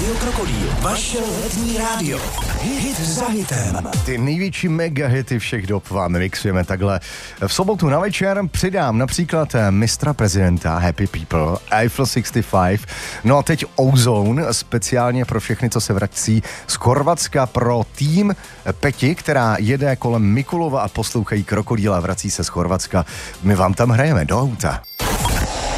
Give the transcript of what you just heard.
Rádio Krokodýl, vaše letní rádio. Hit za hitem. Ty největší mega hity všech dob vám mixujeme takhle. V sobotu na večer přidám například mistra prezidenta Happy People, Eiffel 65, no a teď Ozone, speciálně pro všechny, co se vrací z Chorvatska, pro tým Peti, která jede kolem Mikulova a poslouchají Krokodýla, vrací se z Chorvatska. My vám tam hrajeme do auta.